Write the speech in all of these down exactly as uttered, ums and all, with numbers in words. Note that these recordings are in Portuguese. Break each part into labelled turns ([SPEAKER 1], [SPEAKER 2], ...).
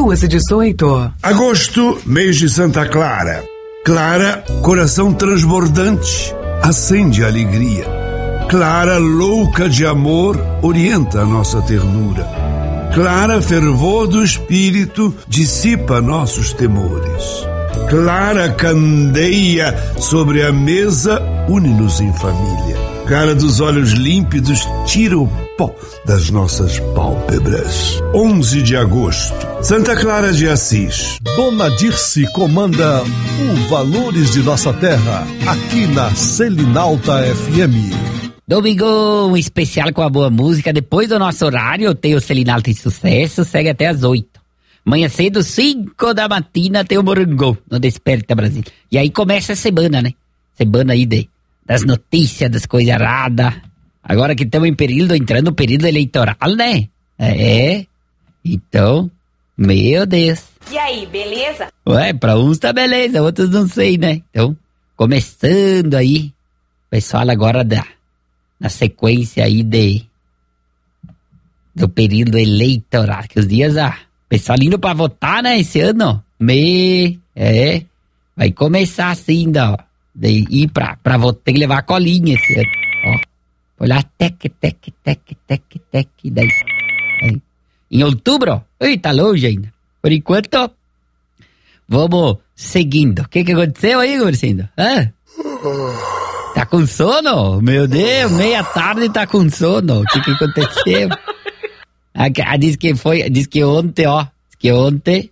[SPEAKER 1] duas e dezoito.
[SPEAKER 2] Agosto, mês de Santa Clara. Clara, coração transbordante, acende a alegria. Clara, louca de amor, orienta a nossa ternura. Clara, fervor do espírito, dissipa nossos temores. Clara, candeia sobre a mesa, une-nos em família. Clara dos olhos límpidos, tira o pó das nossas pálpebras. onze de agosto, Santa Clara de Assis.
[SPEAKER 3] Dona Dirce comanda o Valores de Nossa Terra, aqui na Selinalta F M.
[SPEAKER 4] Domingo especial com a boa música. Depois do nosso horário, tem o Selinalta em Sucesso, segue até às oito. Manhã cedo, cinco da matina, tem o Morangô no Desperta Brasil. E aí começa a semana, né? Semana aí de, das notícias, das coisas erradas. Agora que estamos em período, entrando no período eleitoral, né? É. Então, meu Deus.
[SPEAKER 5] E aí, beleza?
[SPEAKER 4] Ué, pra uns tá beleza, outros não sei, né? Então, começando aí, pessoal agora da, na sequência aí de, do período eleitoral, que os dias, ah, pessoal indo pra votar, né, esse ano, me, é, vai começar assim, ó, de ir pra, pra votar, tem que levar a colinha esse ano, ó, olhar, tec, tec, tec, tec, tec, daí, aí. Em outubro, ui, tá longe ainda, por enquanto, vamos seguindo. O que que aconteceu aí, Gorcindo? Hã? Tá com sono? Meu Deus, meia tarde tá com sono, o que que aconteceu? Ah, ah, diz que foi, diz que ontem, ó, diz que ontem,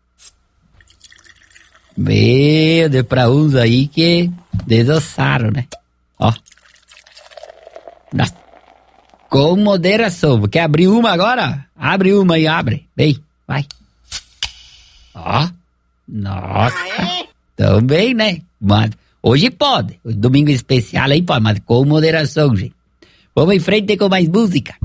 [SPEAKER 4] meu Deus, pra uns aí que desossaram, né? Ó, nossa, com moderação, quer abrir uma agora? Abre uma e abre, vem, vai. Ó, nossa, também, né? Mas hoje pode, domingo especial aí pode, mas com moderação, gente. Vamos em frente com mais música.